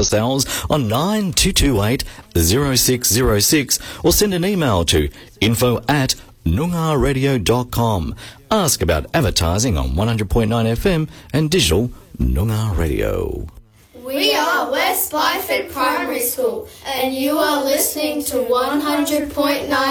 ourselves on 9228 0606 or send an email to info@noongarradio.com. Ask about advertising on 100.9 FM and digital Noongar Radio. We are West Byford Primary School and you are listening to 100.9